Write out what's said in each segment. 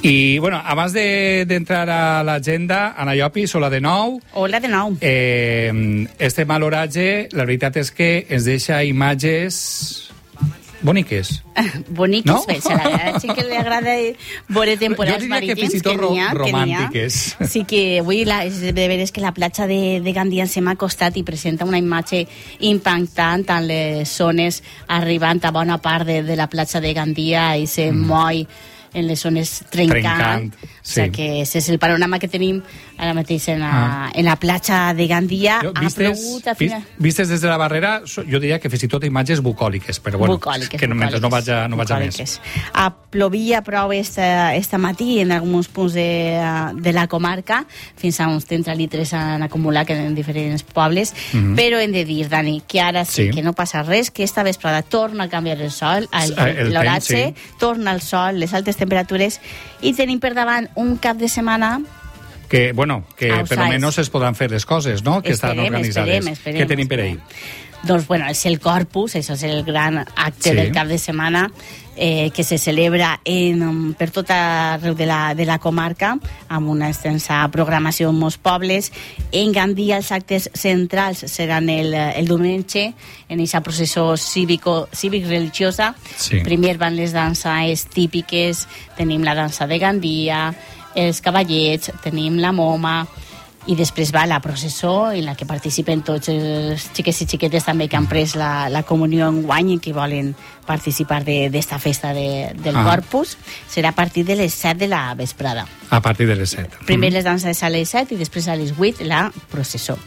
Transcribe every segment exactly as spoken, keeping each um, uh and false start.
I, bueno, abans d'entrar de, a l'agenda, Anna Llopis, hola de nou. Hola de nou. Eh, este mal horatge, la veritat és que ens deixa imatges boniques. Boniques, no? Bé, a la gent que li agrada veure temporals marítims, marítims, que fins i tot que n'hi ha, romàntiques. Que n'hi ha. Sí que avui la, és de veres que la platja de, de Gandia se m'ha costat i presenta una imatge impactant en les zones arribant a bona part de, de la platja de Gandia i se mm. moll en les zones trencant, trencant sí. O sigui que ese és el panorama que tenim ara mateix en la, ah. en la platja de Gandia. Jo, vistes, ha plogut a final... vistes des de la barrera, jo diria que fins i tot imatges bucòliques, però bueno, bucòliques, que bucòliques, mentre no vaig a, no vaig a més. A plovia prou esta, esta matí en alguns punts de, de la comarca, fins a uns trenta litres han acumulat en diferents pobles, mm -hmm. però hem de dir, Dani, que ara sí, sí que no passa res, que esta vesprada torna a canviar el sol, l'oratge, sí. Torna el sol, les altes temperatures, i tenim per davant un cap de setmana que, bueno, que per almenys es podran fer les coses, no? Que esperem, estan organitzades. Esperem, esperem, Què tenim esperem. per ahí? Doncs, bueno, és el Corpus, això és el gran acte sí. del cap de setmana eh, que se celebra en, per tot arreu de la, de la comarca, amb una extensa programació en molts pobles. En Gandia els actes centrals seran el, el diumenge, en aquesta processó cívico, cívic-religiosa. Sí. Primer van les danses típiques, tenim la dansa de Gandia, els cavallets, tenim la moma, i després va la processó en la que participen tots els xiquets i xiquetes també que han pres la, la comunió en guany i que volen participar d'esta festa de, del ah. Corpus. Serà a partir de les set de la vesprada. A partir de les set. Primer mm. les danses a les set i després a les vuit la processó.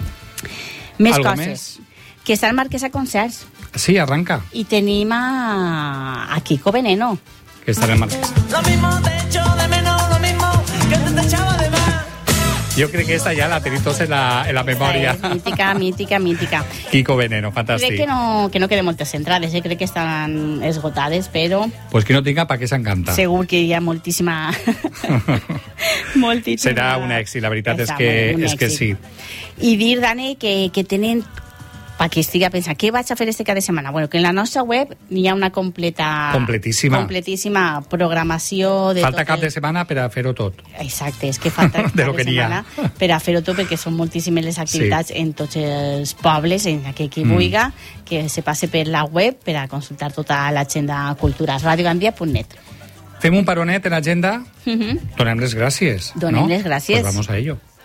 Més Algo coses. Més? Que està el Marquès a concerts. Sí, arranca. I tenim a, a Kiko Veneno. Que està en el Marquès. Lo mismo te echo de menos, lo mismo que te echaba de más. Jo crec que esta ja la tenim tots en la, en la memòria. És mítica, mítica, mítica. Kiko Veneno, fantàstic. Crec que no, que no queden moltes entrades, eh? Crec que estan esgotades, però... Pues qui no tinga, pa què s'encanta. Segur que hi ha moltíssima... moltíssima... Serà un èxit, la veritat és que, és que sí. I dir, Dani, que, que tenen... perquè estigui a pensar, què vaig a fer este cap de setmana? Bueno, que en la nostra web hi ha una completa... Completíssima. Completíssima programació de falta tot cap el... de setmana per a fer-ho tot. Exacte, és que falta cap de, de setmana per a fer-ho tot, perquè són moltíssimes les activitats sí. en tots els pobles, en aquell que mm. vulga, que se passe per la web per a consultar tota l'agenda cultural, radio gandia punt net. Fem un paronet en l'agenda? Uh -huh. Donem les gràcies. Donem no? les gràcies. Pues vamos a ello.